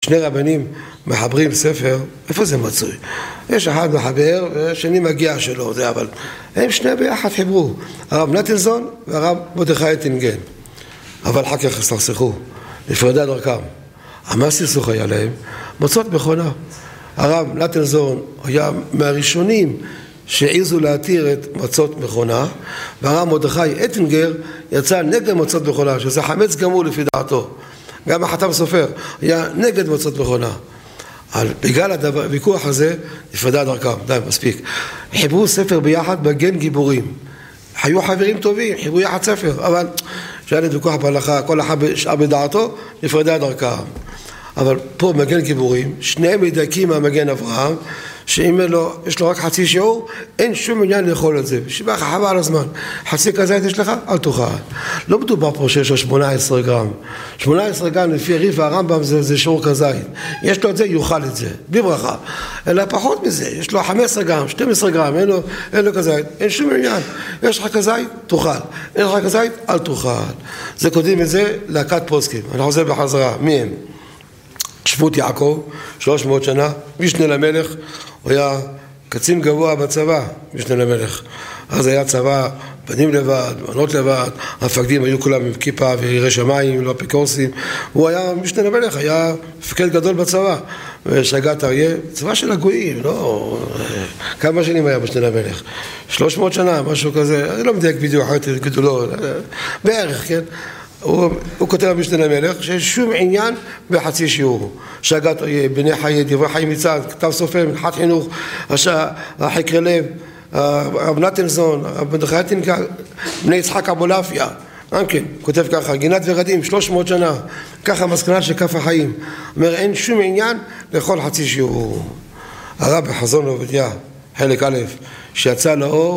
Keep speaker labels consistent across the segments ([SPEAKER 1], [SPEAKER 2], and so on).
[SPEAKER 1] שני רבנים מחברים ספר, איפה זה מצוי? יש אחד מחבר ושני מגיע שלו, זה, אבל הם שני ביחד חיברו, הרב נתנזון והרב מרדכי אטינגר, אבל אחר כך סכסכו, נפרדה דרכם. מה סכסוך היה להם? מצות מכונה. הרב נתנזון היה מהראשונים שהעיזו להתיר את מצות מכונה, והרב מרדכי אטינגר יצא נגד מצות מכונה, שזה חמץ גמור לפי דעתו. גם החתם סופר היה נגד מצות מכונה. בגלל הוויכוח הזה נפרדה דרכם, די, מספיק. חיברו ספר ביחד מגן גיבורים. היו חברים טובים, חיברו יחד ספר, אבל שהיה להם ויכוח בהלכה, כל אחד שאר בדעתו, נפרדה דרכם. אבל פה מגן גיבורים, שניהם מדייקים מהמגן אברהם, שאם יש לו רק חצי שיעור, אין שום עניין לאכול את זה. שבא לך חבל הזמן. חצי כזית יש לך? אל תאכל. לא מדובר פה שיש לו 18 גרם. 18 גרם לפי ריף והרמב"ם זה שיעור כזית. יש לו את זה, יאכל את זה. בלי ברכה. אלא פחות מזה. יש לו 15 גרם, 12 גרם, אין לו כזית. אין שום עניין. יש לך כזית? תאכל. אין לך כזית? אל תאכל. זה קודם את זה להקת פוסקים. אני חוזר בחזרה. מי הם? שבות יעקב, 300 שנה, משנה למלך, הוא היה קצין גבוה בצבא, משנה למלך. אז היה צבא, בנים לבד, בנות לבד, המפקדים היו כולם עם כיפה ויראי שמיים, לא אפיקורסים. הוא היה משנה למלך, היה מפקד גדול בצבא, ושגת אריה, צבא של הגויים, לא... כמה שנים היה משנה למלך? 300 שנה, משהו כזה, אני לא מדייק בדיוק, תגידו לו, בערך, כן? הוא כותב במשנה למלך שיש שום עניין בחצי שיעור. שגת בני חיי, דברי חיים מצד, כתב סופר, מנחת חינוך, חקרי לב, רב נתנזון, רב מרדכי אטינגר, בני יצחק אבולעפיה, גם כן, כותב ככה, גינת ורדים, 300 שנה, ככה מסקנה של כף החיים. אומר, אין שום עניין לאכול חצי שיעור. הרב בחזון עובדיה, חלק א', שיצא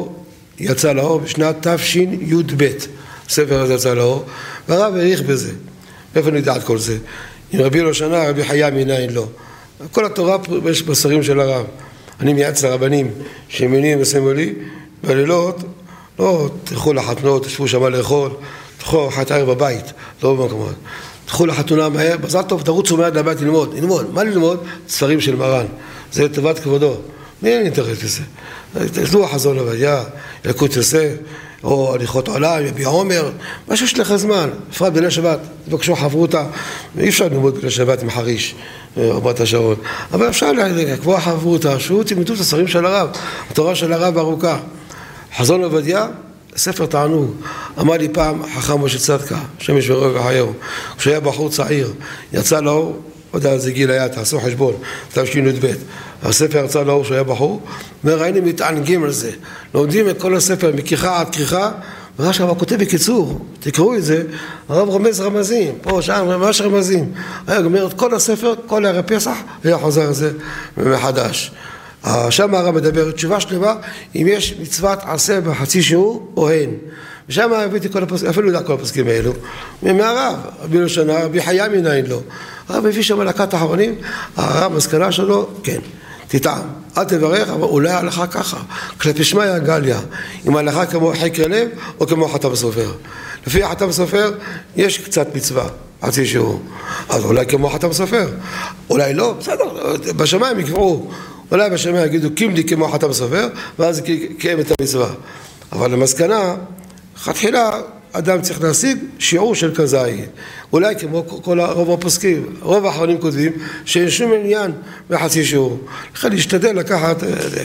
[SPEAKER 1] לאור בשנת תשי"ב. הספר הזה יצא לאור, והרב העריך בזה. איפה נדע את כל זה? אם רבי לא שנה, רבי חיה מנין לא. כל התורה יש בשרים של הרב. אני מייעץ לרבנים שמניעים וסמלי, בלילות, לא תלכו לחתונות, תשבו שמה לאכול, תלכו אחת ערב בבית, לא במקומות. תלכו לחתונה מהר, בזל טוב, תרוצו מיד לבית ללמוד. מה ללמוד? ספרים של מרן. זה לטובת כבודו. מי אין אינטרס לזה? תלכו חזון עובדיה, ילקוט יוסף, או הליכות עולם, יביע עומר, מה שיש לך זמן, בפרט בליל שבת, תבקשו חברותה, אי אפשר ללמוד בליל שבת עם חריש, רבת השרון, אבל אפשר לקבוע חברותה, שהוא תלמדו את הספרים של הרב, התורה של הרב ארוכה. חזון עובדיה, ספר תענוג. אמר לי פעם חכם משה צדקה, השם ישמרהו ויחייהו, כשהיה בחור צעיר, יצא לאור, לא יודע איזה גיל היה, תעשו חשבון, תשי"ב. הספר יצא לאור שהיה בחור, וראינו מתענגים על זה. לומדים את כל הספר מכיחה עד כיחה, ואז שם כותב בקיצור, תקראו את זה, הרב רומז רמזים, פה, שם, ממש רמזים. היה גומר את כל הספר, כל ערב פסח, היה חוזר את זה מחדש. שם הרב מדבר תשובה שלמה, אם יש מצוות עשה בחצי שיעור או אין. ושם הבאתי כל הפסקים, אפילו לא יודע כל הפסקים האלו, מהרב, רבי לא שנה, רבי חיה מנין לו. הרב הביא שם להקת האחרונים, הרב מסקנה שלו, כן, תטעם, אל תברך, אבל אולי הלכה ככה, כלפי שמיא גליה, אם הלכה כמו חקר לב או כמו חתם סופר. לפי חתם סופר יש קצת מצווה, חצי שיעור, אז אולי כמו חתם סופר, אולי לא, בסדר, בשמיים יקבעו, אולי בשמיים יגידו קימלי כמו חתם סופר, ואז קיים את המצווה. אבל למסקנה, תחילה אדם צריך להשיג שיעור של כזית. אולי כמו כל רוב הפוסקים, רוב האחרונים כותבים שאין שום עניין בחצי שיעור. לכן להשתדל לקחת...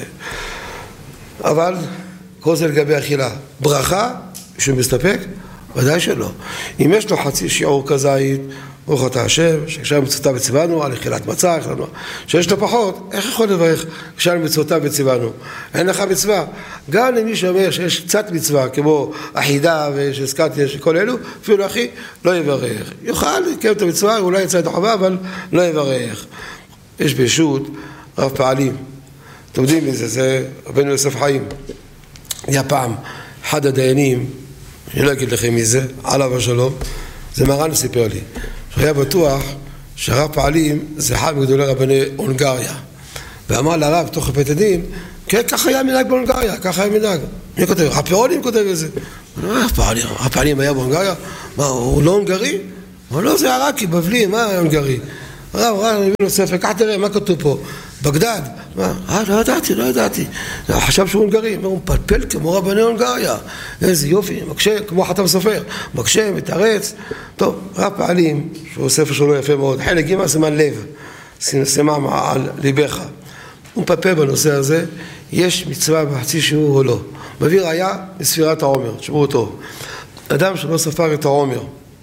[SPEAKER 1] אבל כל זה לגבי אכילה. ברכה, שהוא מסתפק? ודאי שלא. אם יש לו חצי שיעור כזית, ברוך אתה השם, שכשאנו מצוותיו וציוונו, על אכילת מצה, שיש לו פחות, איך יכול לברך כשאנו מצוותיו וציוונו? אין לך מצווה. גם למי שאומר שיש קצת מצווה, כמו אחידה ושזכרתי כל אלו, אפילו אחי, לא יברך. יוכל לקיים את המצווה, אולי יצא את החובה, אבל לא יברך. יש בישות רב פעלים. אתם יודעים מזה, זה רבנו יוסף חיים. היה פעם אחד הדיינים, אני לא אגיד לכם מי זה, עליו השלום, זה מרן סיפר לי. היה בטוח שהרב פעלים זה אחד מגדולי רבני הונגריה. ואמר לרב תוך בית הדין, כן, ככה היה מנהג בהונגריה, ככה היה מנהג. מי כותב? הפעולים כותב את זה. הרב פעלים היה בהונגריה? מה, הוא לא הונגרי? אבל לא, זה ערקי, בבלי, מה היה הונגרי? הרב, אני מבין לו ספר, קח תראה, מה כתוב פה? בגדד. לא ידעתי. חשב שהוא הונגרי, הוא מפלפל כמו רבני הונגריה. איזה יופי, מקשה, כמו חתם סופר. מקשה, מתארץ. טוב, רב פעלים, שהוא ספר שלו יפה מאוד, חלק ג' סימן לב, סימן על ליבך. הוא מפלפל בנושא הזה, יש מצווה בחצי שיעור או לא. מביא ראיה לספירת העומר, שבו אותו. אדם שלא ספר את העומר,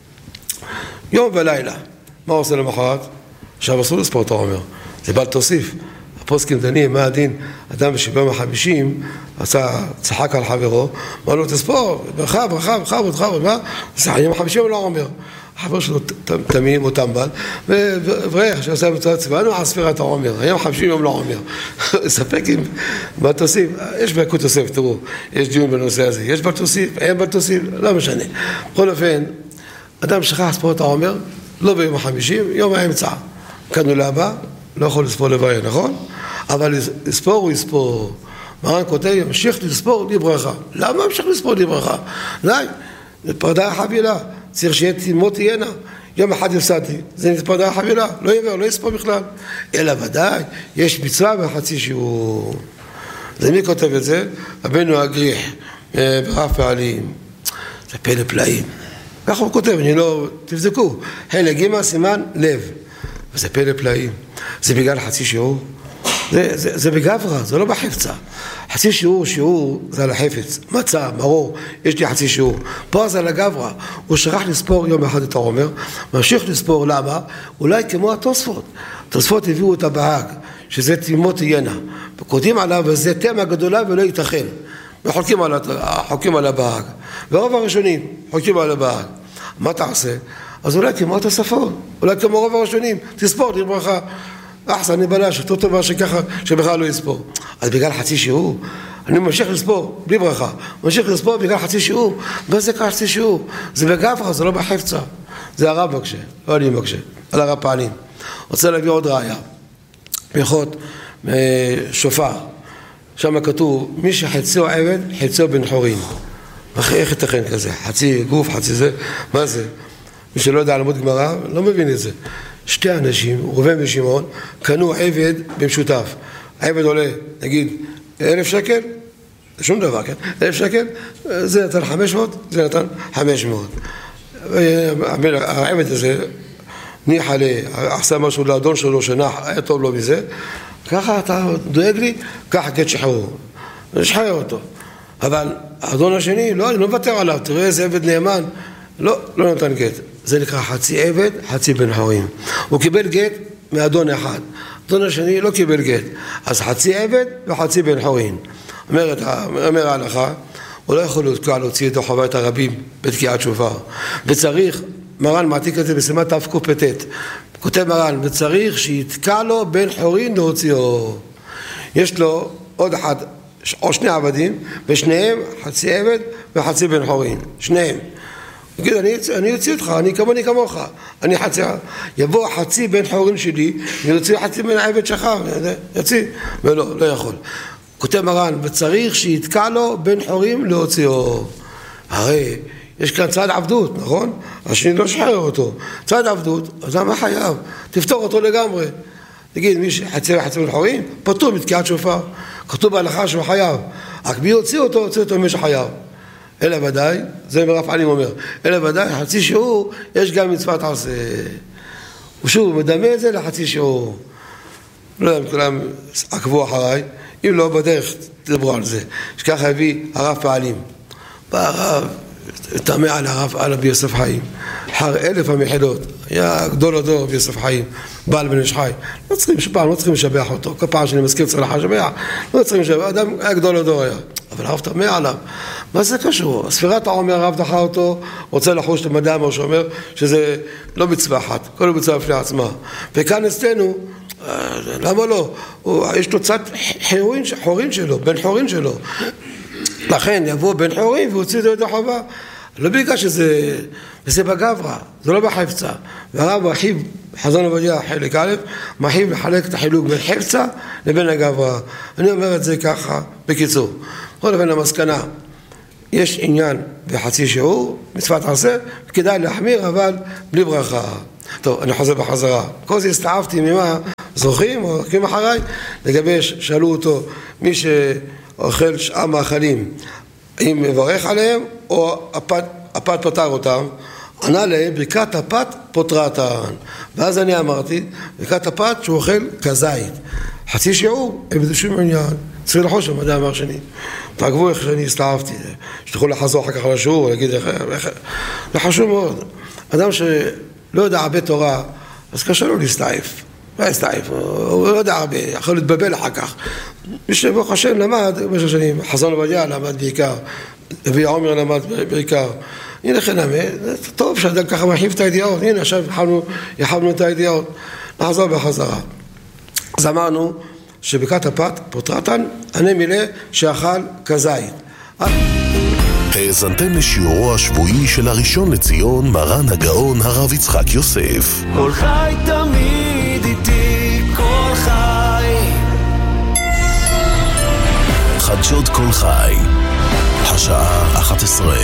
[SPEAKER 1] יום ולילה, מה עושה למחרת? עכשיו אסור לספור את העומר, זה בל תוסיף. הפוסקים דנים, מה הדין? אדם בשבעים וחמישים, צחק על חברו, אמר לו תספור, ברכה, מה? יום וחמישים לא עומר. החבר שלו תמים או טמבל, וברך שעושה מצוות צבא, אני על ספירת העומר, היום 50 יום לא עומר. ספק אם מה תוסיף, יש ביקוד תוסף, תראו, יש דיון בנושא הזה, יש בל תוסיף, אין בל תוסיף, לא משנה. בכל אופן, אדם שכח לספור את העומר, לא ביום ה-50, יום האמצע. כאן להבא, לא יכול לספור לבעיה, נכון? אבל לספור הוא יספור. מרן כותב, ימשיך לספור בלי ברכה. למה ימשיך לספור בלי ברכה? די, זה פרדה החבילה. צריך שיהיה תימות תהיינה. יום אחד הפסדתי, זה נתפרדה החבילה, לא יעבר, לא יספור בכלל. אלא ודאי, יש מצווה בחצי שיעור. זה מי כותב את זה? רבנו הגריח, ברב פעלים. זה פלא פלאים. ככה הוא כותב, אני לא... תבדקו. חלק ג' סימן לב. וזה פלא פלאים. זה בגלל חצי שיעור. זה בגברא, זה לא בחפצה. חצי שיעור זה על החפץ. מצא, מרור, יש לי חצי שיעור. פה זה על הגברא. הוא שכח לספור יום אחד את העומר, ממשיך לספור, למה? אולי כמו התוספות. התוספות הביאו את הבהג, שזה תימות תהיינה. וכותבים עליו, וזה תמה גדולה ולא ייתכן. וחולקים על הבהג. ורוב הראשונים חולקים על הבהג. מה תעשה? אז אולי כמו התוספות, אולי כמו רוב הראשונים, תספור, תהיה ברכה. אני בלש, אותו טובה שככה, שבכלל לא יספור. אז בגלל חצי שיעור, אני ממשיך לספור, בלי ברכה. ממשיך לספור בגלל חצי שיעור. מה זה ככה חצי שיעור? זה בגברא, זה לא בחפצה. זה הרב מקשה, לא אני מקשה, על הרב פעלים. רוצה להביא עוד ראיה. בהלכות שופר. שם כתוב, מי שחציו עבד, חציו בן חורין. איך ייתכן כזה? חצי גוף, חצי זה, מה זה? מי שלא יודע ללמוד גמרא, לא מבין את זה. שתי אנשים, ראובן ושמעון, קנו עבד במשותף. העבד עולה, נגיד, 1,000 שקל, שום דבר, כן? 1,000 שקל, זה נתן 500, זה נתן 500. העבד הזה ניח עליה, עשה משהו לאדון שלו שנח, היה טוב לו מזה, ככה אתה דואג לי, ככה גט שחרור. נשחרר אותו. אבל האדון השני, לא, אני לא מוותר עליו, תראה איזה עבד נאמן, לא נתן גט. זה נקרא חצי עבד, חצי בן חורין. הוא קיבל גט מאדון אחד. האדון השני לא קיבל גט. אז חצי עבד וחצי בן חורין. אומר ההלכה, הוא לא יכול להוציא את חובת הרבים בתקיעת שופר. וצריך, מרן מעתיק את זה בסימן תקפ"ט. כותב מרן, וצריך שיתקע לו בן חורין להוציאו. יש לו עוד אחד, או שני עבדים, ושניהם חצי עבד וחצי בן חורין. שניהם. תגיד, אני יוציא אותך, אני כמוך, אני חצי, יבוא חצי בן חורין שלי, ויוציא חצי בן עבד שלך, יוציא, ולא, לא יכול. כותב מרן, וצריך שיתקע לו בן חורין להוציאו. הרי יש כאן צד עבדות, נכון? השני לא שחרר אותו. צד עבדות, אז מה חייב? תפתור אותו לגמרי. תגיד, מי שחצי בן חורין, פטור מתקיעת שופר. כתוב בהלכה שהוא חייב. רק מי הוציא אותו מי שחייב. אלא ודאי, זה מרב פעלים אומר, אלא ודאי, חצי שיעור, יש גם מצוות עשה. ושוב, מדמה את זה לחצי שיעור. לא יודע אם כולם עקבו אחריי, אם לא בדרך, תדברו על זה. שככה הביא הרב פעלים. בא הרב, תמה על הרב, על רבי יוסף חיים. אחר 1,000 המחילות, היה גדול הדור רבי יוסף חיים, בעל בן איש חי. לא צריכים לשבח אותו. כל פעם שאני מזכיר צריך לשבח, לא צריכים לשבח, אדם היה גדול הדור היה. אבל הרב תמה עליו. מה זה קשור? ספירת העומר, הרב דחה אותו, רוצה לחוש למדע מה שאומר, שזה לא מצווה אחת, כל מצווה בפני עצמה. וכאן אצלנו, למה לא? יש לו צד חורין שלו, בן חורין שלו. לכן יבוא בן חורין והוציא את ידי חובה. לא בגלל שזה, וזה בגברא, זה לא בחפצה. והרב מרחיב, חזון עובדיה חלק א', מרחיב לחלק את החילוק בין חפצה לבין הגברא. אני אומר את זה ככה, בקיצור. בכל אופן המסקנה, יש עניין בחצי שיעור, מצוות עשה, כדאי להחמיר אבל בלי ברכה. טוב, אני חוזר בחזרה. כל זה הסתעפתי ממה, זוכרים או עוקבים אחריי? לגבי שאלו אותו, מי שאוכל שאר מאכלים, אם מברך עליהם או הפת פטר אותם, ענה להם, ברכת הפת פוטרתן. ואז אני אמרתי, ברכת הפת שהוא אוכל כזית. חצי שיעור, אין בזה שום עניין. צריך לחוש למדע אמר שני. תעקבו איך שאני הסתעפתי. שתוכלו לחזור אחר כך לשיעור, להגיד איך... זה חשוב מאוד. אדם שלא יודע הרבה תורה, אז קשה לו להסתעף. מה להסתעף? הוא לא יודע הרבה, יכול להתבלבל אחר כך. מי שברוך השם למד במשך שנים, חזון עובדיה למד בעיקר, אבי עומר למד בעיקר. הנה חנמה, זה טוב שאדם ככה מרחיב את הידיעות. הנה עכשיו יחבנו את הידיעות. נחזור בחזרה. אז אמרנו שברכת הפת פוטרתן, ענה מילא שאכל כזית.
[SPEAKER 2] האזנתם לשיעורו השבועי של הראשון לציון מרן הגאון הרב יצחק יוסף.
[SPEAKER 3] כל חי תמיד איתי, כל חי.
[SPEAKER 2] חדשות כל חי, השעה 11.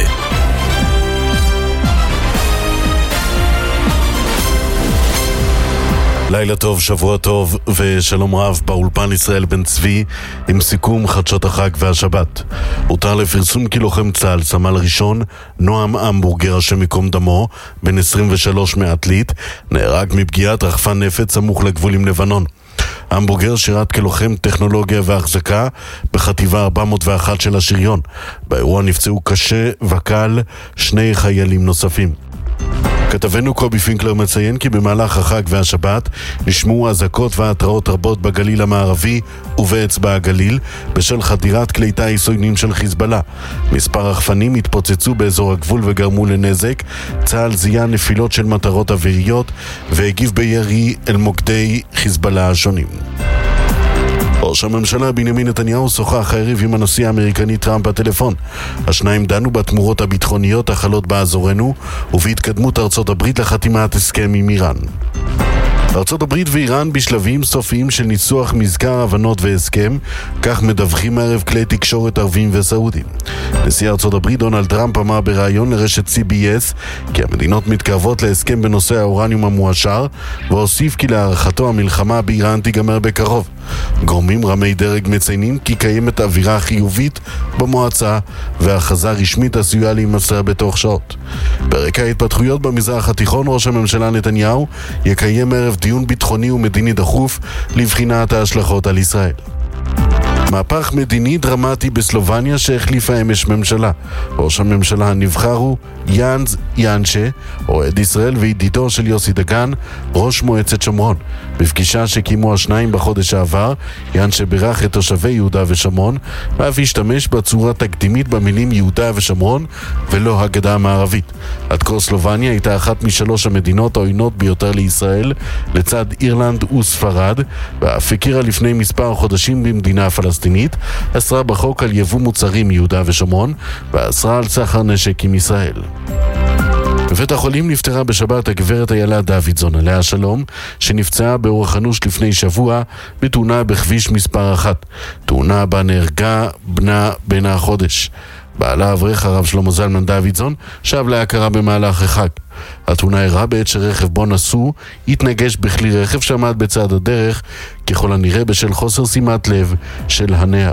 [SPEAKER 2] לילה טוב, שבוע טוב ושלום רב. באולפן ישראל בן צבי עם סיכום חדשות החג והשבת. הותר לפרסום כי לוחם צה"ל סמל ראשון נועם המבורגר השם ייקום דמו בן 23 מעתלית נהרג מפגיעת רחפן נפץ סמוך לגבול עם לבנון. המבורגר שירת כלוחם טכנולוגיה והחזקה בחטיבה 401 של השריון. באירוע נפצעו קשה וקל שני חיילים נוספים. כתבנו קובי פינקלר מציין כי במהלך החג והשבת נשמעו אזעקות והתראות רבות בגליל המערבי ובאצבע הגליל בשל חדירת כלי טיס עוינים של חיזבאללה. מספר רחפנים התפוצצו באזור הגבול וגרמו לנזק. צה"ל זיהה נפילות של מטרות אוויריות והגיב בירי אל מוקדי חיזבאללה השונים. ראש הממשלה בנימין נתניהו שוחח הערב עם הנשיא האמריקני טראמפ בטלפון. השניים דנו בתמורות הביטחוניות החלות באזורנו ובהתקדמות ארצות הברית לחתימת הסכם עם איראן. ארצות הברית ואיראן בשלבים סופיים של ניסוח מזכר הבנות והסכם, כך מדווחים הערב כלי תקשורת ערבים וסעודים. נשיא ארצות הברית דונלד טראמפ אמר בראיון לרשת CBS כי המדינות מתקרבות להסכם בנושא האורניום המועשר, והוסיף כי להערכתו המלחמה באיראן תיגמר בקרוב. גורמים רמי דרג מציינים כי קיימת אווירה חיובית במועצה והכרזה רשמית עשויה להימסר בתוך שעות. ברקע ההתפתחויות במזרח התיכון, ראש הממשלה נתניהו יקיים ערב דיון ביטחוני ומדיני דחוף לבחינת ההשלכות על ישראל. מהפך מדיני דרמטי בסלובניה שהחליפה אמש ממשלה. ראש הממשלה הנבחר הוא יאנז יאנשה, אוהד ישראל וידידו של יוסי דגן, ראש מועצת שומרון. בפגישה שקיימו השניים בחודש העבר, יאנשה בירך את תושבי יהודה ושומרון, ואף השתמש בצורה תקדימית במילים יהודה ושומרון ולא הגדה המערבית. עד כה סלובניה הייתה אחת משלוש המדינות העוינות ביותר לישראל, לצד אירלנד וספרד, ואף הכירה לפני מספר חודשים במדינה פלסטינית, אסרה בחוק על יבוא מוצרים מיהודה ושומרון, ואסרה על סחר נשק עם ישראל. בבית החולים נפטרה בשבת הגברת איילה דוידזון עליה השלום, שנפצעה באורח אנוש לפני שבוע בתאונה בכביש מספר 1. תאונה בה נהרגה בנה בן החודש. בעלה אברך הרב שלמה זלמן דוידזון שב להכרה במהלך החג. התאונה אירעה בעת שרכב בו נסעו התנגש בכלי רכב שעמד בצד הדרך, ככל הנראה בשל חוסר שימת לב של הנהג.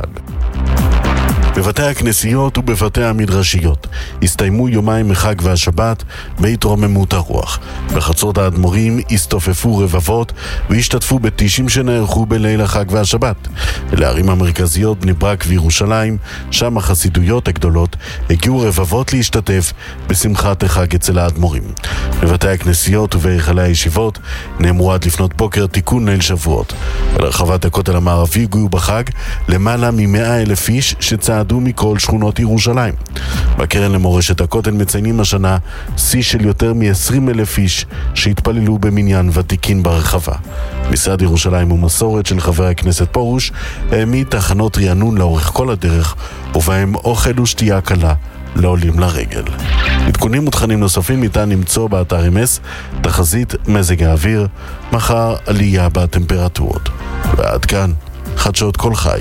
[SPEAKER 2] בבתי הכנסיות ובבתי המדרשיות הסתיימו יומיים מחג והשבת בהתרוממות הרוח. בחצות האדמו"רים הסתופפו רבבות והשתתפו בתישים שנערכו בליל החג והשבת. לערים המרכזיות בני ברק וירושלים, שם החסידויות הגדולות, הגיעו רבבות להשתתף בשמחת החג אצל האדמו"רים. בבתי הכנסיות ובהיכלי הישיבות נאמרו עד לפנות בוקר תיקון ליל שבועות. ברחבת הכותל המערבי הגיעו בחג למעלה מ100,000 איש שצעדו מכל שכונות ירושלים. בקרן למורשת הכותל מציינים השנה שיא של יותר מ20,000 איש שהתפללו במניין ותיקין ברחבה. משרד ירושלים ומסורת של חבר הכנסת פרוש העמיד תחנות רענון לאורך כל הדרך, ובהם אוכל ושתייה קלה לעולים לרגל. עדכונים ותכנים נוספים ניתן למצוא באתר אמס. תחזית מזג האוויר, מחר עלייה בטמפרטורות. ועד כאן חדשות כל חי.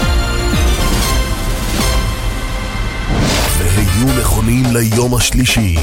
[SPEAKER 2] והיו נכונים ליום השלישי.